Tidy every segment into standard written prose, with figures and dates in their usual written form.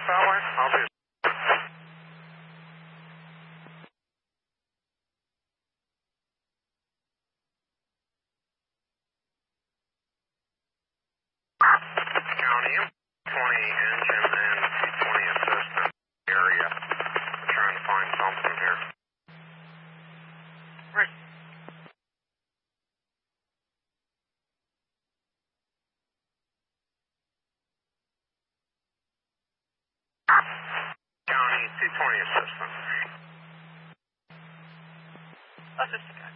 out that way? I'll be... County, 20 engine and 220 assistant area. I'm trying to find something here. Right. County, 220 assistant. Assistant guy.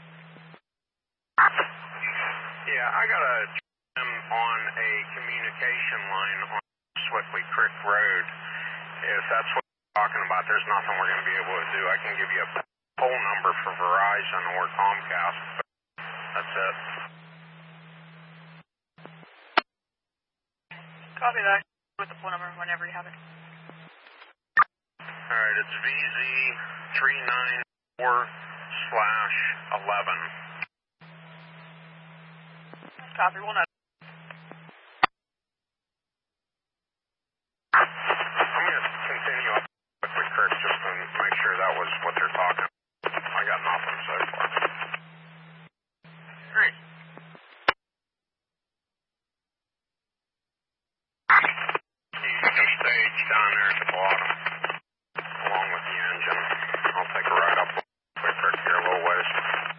Yeah, I got a trim on a communication line on Swickley Creek Road. If that's what you're talking about, there's nothing we're going to be able to do. I can give you a phone number for Verizon or Comcast, but that's it. Copy that with the phone number whenever you have it. All right, it's VZ394/11. Copy, we'll know. I'm going to continue up Swickley Creek just to make sure that was what they're talking about. I got nothing so far. Great. The stage down there at the bottom, along with the engine. I'll take a ride up Swickley Creek here a little ways.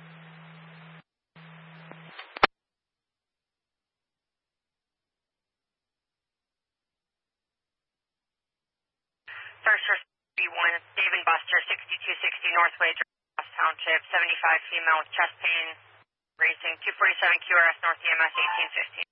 First B1, David Buster, 6260 Northway, Ross Township, 75 female with chest pain, racing 247 QRS North EMS 1815.